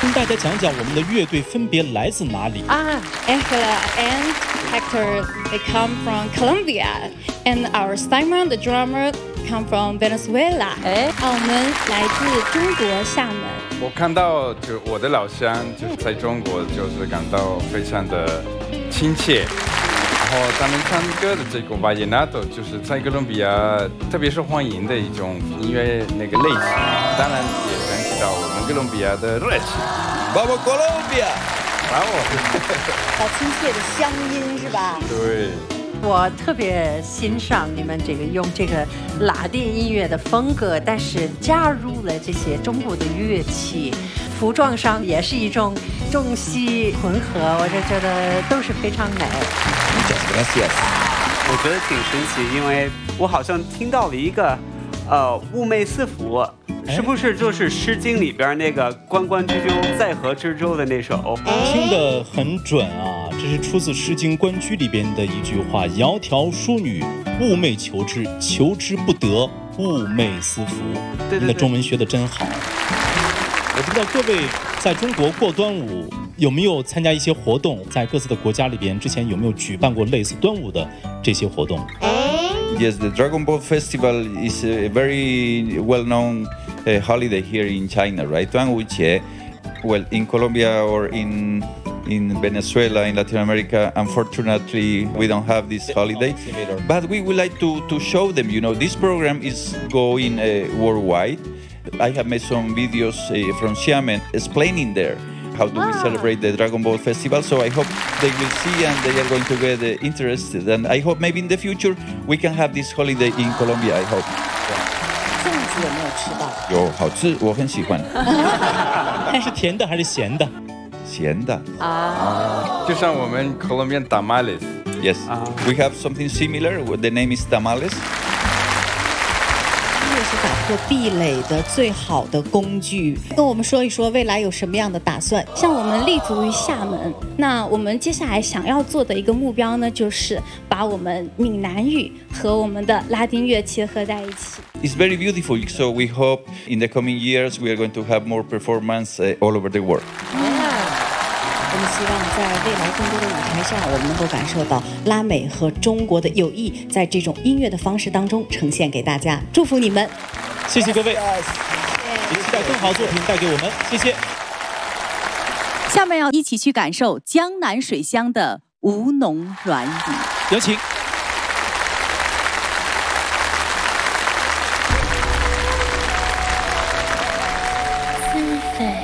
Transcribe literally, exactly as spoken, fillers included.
跟大家讲讲我们的乐队分别来自哪里啊 Angela and Hector, they come from Colombia, and our Simon, the drummer, come from Venezuela. 哎， 啊，我们来自中国厦门。 我看到就我的老乡就是在中国，就是感到非常的亲切。然后他们唱歌的这个 Vallenato 就是在哥伦比亚特别受欢迎的一种音乐那个类型，当然也能起到我们哥伦比亚的热情。 Vamos Colombia！ Bravo！ 好亲切的乡音是吧？ 对。 我特别欣赏你们这个用这个拉丁音乐的风格，但是加入了这些中国的乐器，服装上也是一种中西混合，我就觉得都是非常美。 Muchas gracias。 我觉得挺神奇，因为我好像听到了一个，呃，寤寐思服，是不是就是《诗经》里边那个“关关雎鸠，在河之洲”的那首？ 听得很准啊，这是出自《诗经·关雎》里边的一句话：“窈窕淑女，寤寐求之，求之不得，寤寐思服。” 对对对， 你的中文学得真好。我不知道各位在中国过端午有没有参加一些活动，在各自的国家里边之前有没有举办过类似端午的这些活动？ Yes, the Dragon Boat Festival is a very well-known uh, holiday here in China, right? 端午节 Well, in Colombia or in in Venezuela, in Latin America, unfortunately, we don't have this holiday. But we would like to, to show them, you know, this program is going uh, worldwide. I have made some videos uh, from Xiamen explaining there how do we celebrate the Dragon Boat Festival. So I hope they will see and they are going to get uh, interested. And I hope maybe in the future we can have this holiday in Colombia, I hope. 粽子有没有吃到？ 有，好吃，我很喜欢。 是甜的还是咸的？ 咸的。 啊， 就像我们 Colombian tamales. Yes, we have something similar. The name is tamales. 音乐是打破壁垒的最好的工具。跟我们说一说未来有什么样的打算？ 像我们立足于厦门，那我们接下来想要做的一个目标呢，就是把我们闽南语和我们的拉丁乐器合在一起。 It's very beautiful. So we hope in the coming years we are going to have more performance uh, all over the world. 我们希望在未来更多的舞台上，我们能够感受到拉美和中国的友谊，在这种音乐的方式当中呈现给大家。祝福你们！ 谢谢各位，也期待更好作品带给我们。谢谢。 下面要一起去感受江南水乡的吴侬软语， 有请。 自费。